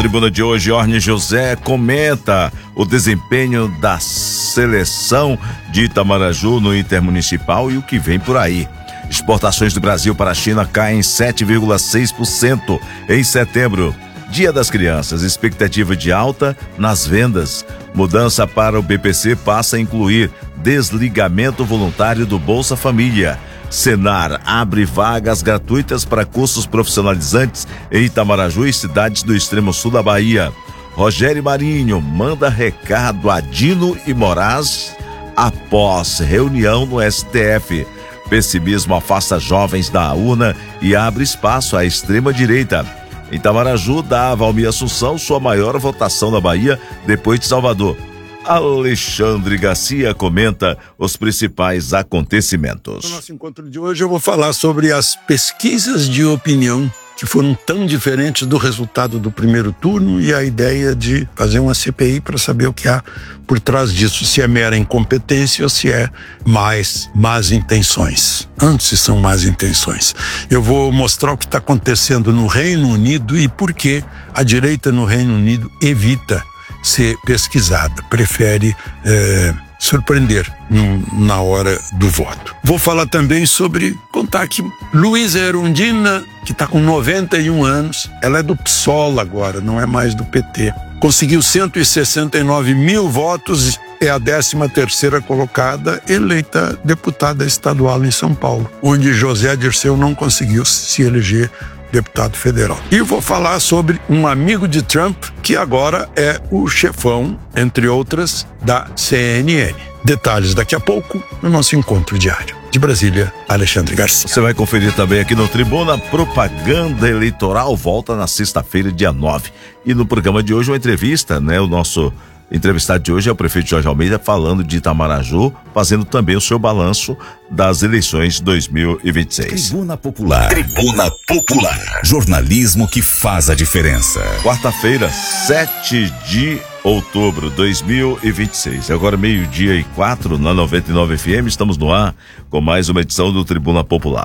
Tribuna de hoje, Orne José comenta o desempenho da seleção de Itamaraju no Intermunicipal e o que vem por aí. Exportações do Brasil para a China caem 7,6% em setembro. Dia das Crianças, expectativa de alta nas vendas. Mudança para o BPC passa a incluir desligamento voluntário do Bolsa Família. Senar abre vagas gratuitas para cursos profissionalizantes em Itamaraju e cidades do extremo sul da Bahia. Rogério Marinho manda recado a Dino e Moraes após reunião no STF. Pessimismo afasta jovens da urna e abre espaço à extrema-direita. Itamaraju dá a Valmir Assunção sua maior votação na Bahia depois de Salvador. Alexandre Garcia comenta os principais acontecimentos. No nosso encontro de hoje eu vou falar sobre as pesquisas de opinião que foram tão diferentes do resultado do primeiro turno e a ideia de fazer uma CPI para saber o que há por trás disso, se é mera incompetência ou se é mais más intenções. Antes são más intenções. Eu vou mostrar o que está acontecendo no Reino Unido e por que a direita no Reino Unido evita ser pesquisada, prefere surpreender na hora do voto. Vou falar também sobre contar que Luísa Erundina, que está com 91 anos, ela é do PSOL agora, não é mais do PT. Conseguiu 169 mil votos, é a 13ª colocada, eleita deputada estadual em São Paulo, onde José Dirceu não conseguiu se eleger deputado federal. E vou falar sobre um amigo de Trump, que agora é o chefão, entre outras, da CNN. Detalhes daqui a pouco no nosso encontro diário. De Brasília, Alexandre Garcia. Você vai conferir também aqui no Tribuna, propaganda eleitoral volta na sexta-feira, dia 9. E no programa de hoje uma entrevista, o nosso entrevistado de hoje é o prefeito Jorge Almeida, falando de Itamaraju, fazendo também o seu balanço das eleições de 2026. Tribuna Popular. Tribuna Popular. Jornalismo que faz a diferença. Quarta-feira, 7 de outubro de 2026. Agora 12:04 na 99 FM, estamos no ar com mais uma edição do Tribuna Popular.